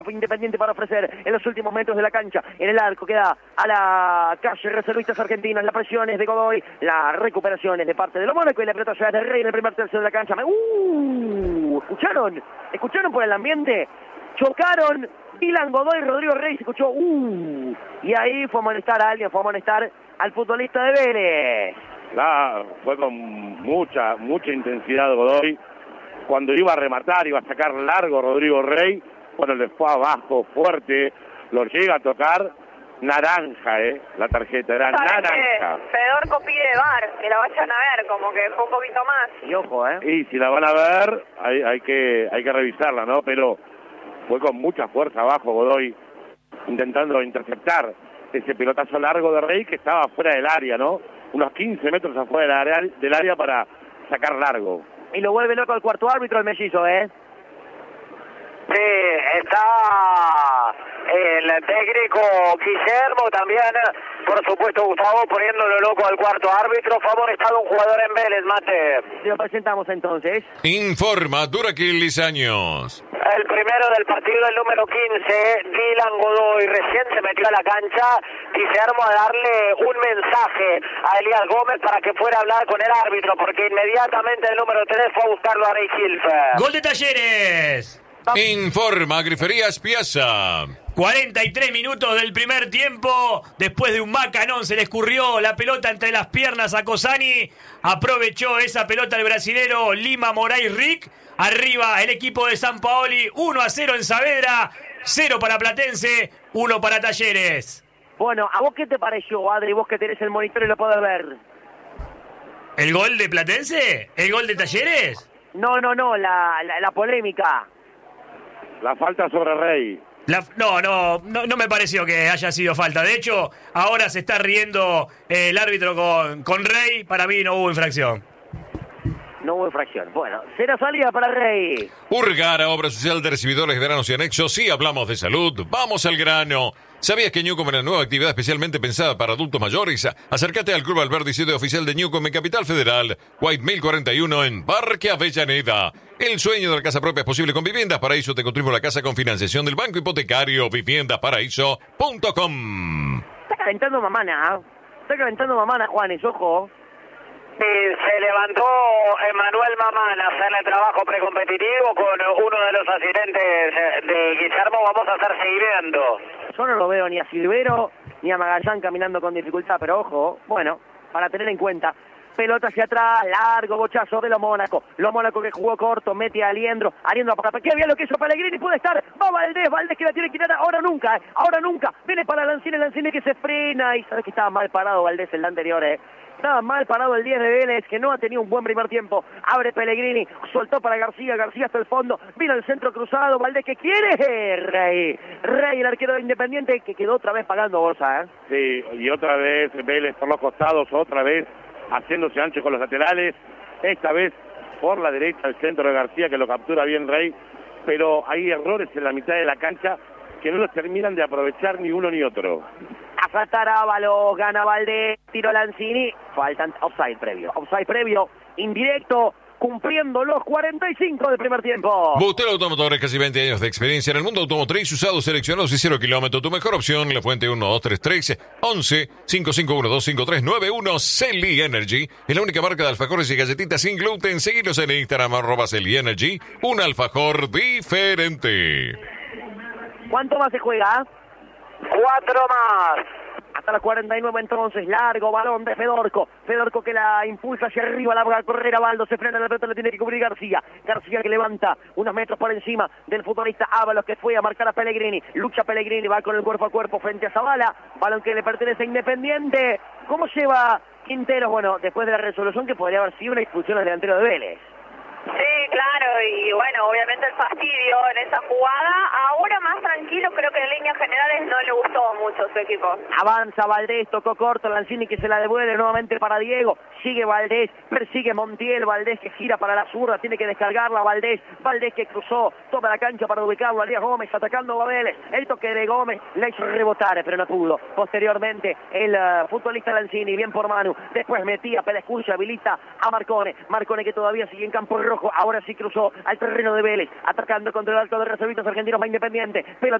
Independiente para ofrecer en los últimos metros de la cancha, en el arco queda a la calle reservistas argentinos, la presión es de Godoy, la recuperación es de parte de lo Mónaco y la pelota ya es de Rey en el primer tercio de la cancha. ¿Escucharon por el ambiente? Chocaron Dylan Godoy y Rodrigo Rey, se escuchó y ahí fue a molestar a alguien, fue a molestar al futbolista de Vélez. Fue con mucha intensidad Godoy, cuando iba a rematar, iba a sacar largo Rodrigo Rey. Bueno, le fue abajo, fuerte, lo llega a tocar, naranja, la tarjeta, era naranja. Fedorco pide VAR, que la vayan a ver, como que fue un poquito más. Y ojo, Y si la van a ver, hay que revisarla, ¿no? Pero fue con mucha fuerza abajo Godoy, intentando interceptar ese pelotazo largo de Rey que estaba fuera del área, ¿no? Unos 15 metros afuera del área para sacar largo. Y lo vuelve loco el cuarto árbitro, el mellizo, Sí, está el técnico Guillermo también, por supuesto Gustavo, poniéndolo loco al cuarto árbitro. Fue amonestado un jugador en Vélez, Mate. Lo presentamos entonces. Informa Duraquil Lizaños. El primero del partido, el número 15, Dylan Godoy, recién se metió a la cancha. Guillermo a darle un mensaje a Elías Gómez para que fuera a hablar con el árbitro, porque inmediatamente el número 3 fue a buscarlo a Rey Hilfer. ¡Gol de Talleres! Informa Griferías Piazza. 43 minutos del primer tiempo. Después de un macanón se le escurrió la pelota entre las piernas a Cosani. Aprovechó esa pelota el brasilero Lima Moraes Rick. Arriba el equipo de San Paoli. 1-0 en Saavedra. 0 para Platense. 1 para Talleres. Bueno, ¿a vos qué te pareció, Adri? Vos que tenés el monitor y lo podés ver. ¿El gol de Platense? ¿El gol de Talleres? No, la polémica. La falta sobre Rey. No me pareció que haya sido falta. De hecho, ahora se está riendo el árbitro con Rey. Para mí no hubo infracción. No hubo infracción. Bueno, será salida para Rey. Urgara, obra social de recibidores, veranos y anexos. Sí, hablamos de salud. Vamos al grano. ¿Sabías que Newcom es una nueva actividad especialmente pensada para adultos mayores? Acércate al Club Alberdi, sede oficial de Newcom en Capital Federal, White 1041 en Parque Avellaneda. El sueño de la casa propia es posible con Viviendas Paraíso. Te construimos la casa con financiación del Banco Hipotecario. Viviendasparaíso.com. Está calentando mamana, Juanes, ojo. Se levantó Emanuel Mamán a hacer el trabajo precompetitivo con uno de los asistentes de Guillermo. Vamos a estar siguiendo. Yo no lo veo ni a Silvero ni a Magallán caminando con dificultad, pero ojo, bueno, para tener en cuenta. Pelota hacia atrás, largo bochazo de lo Mónaco que jugó corto, mete a Aliendro para que había lo que hizo Pellegrini, puede estar, va Valdés que la tiene que tirar ahora nunca, viene para Lanzini que se frena y sabes que estaba mal parado Valdés el anterior, Estaba mal parado el 10 de Vélez, que no ha tenido un buen primer tiempo. Abre Pellegrini, soltó para García hasta el fondo. Vino el centro cruzado, Valdés que quiere. Rey, el arquero de Independiente, que quedó otra vez pagando bolsa, Sí, y otra vez Vélez por los costados, otra vez haciéndose ancho con los laterales. Esta vez por la derecha el centro de García, que lo captura bien Rey. Pero hay errores en la mitad de la cancha que no los terminan de aprovechar ni uno ni otro. A faltar Ábalos, gana Valdés, tiro Lanzini, faltan offside previo, indirecto, cumpliendo los 45 del primer tiempo. Bustelo Automotores, casi 20 años de experiencia en el mundo automotriz, usados, seleccionados y 0 kilómetros. Tu mejor opción, La Fuente 1233 11 55125391. Celi Energy es la única marca de alfajores y galletitas sin gluten. Seguilos en Instagram, @Celi Energy, un alfajor diferente. ¿Cuánto más se juega? 4 más. Hasta los 49 entonces, largo balón de Fedorco que la impulsa hacia arriba, la va a correr a Baldo, se frena la pelota, le tiene que cubrir García que levanta unos metros por encima del futbolista Ábalos que fue a marcar a Pellegrini, lucha Pellegrini, va con el cuerpo a cuerpo frente a Zavala, balón que le pertenece a Independiente. ¿Cómo lleva Quinteros? Bueno, después de la resolución que podría haber sido una expulsión al delantero de Vélez. Sí, claro, y bueno, obviamente el fastidio en esa jugada. Ahora más tranquilo, creo que en líneas generales Valdés no le gustó mucho su equipo. Avanza Valdés, tocó corto, Lanzini que se la devuelve nuevamente para Diego, sigue Valdés, persigue Montiel, Valdés que gira para la zurda, tiene que descargarla Valdés que cruzó, toma la cancha para ubicarlo a Díaz Gómez, atacando a Vélez, el toque de Gómez, la hizo rebotar, pero no pudo. Posteriormente, el futbolista Lanzini, bien por Manu, después metía Pérez Curcio, habilita a Marcone que todavía sigue en campo rojo, ahora sí cruzó al terreno de Vélez, atacando contra el alto de reservistas argentinos, va Independiente, pelota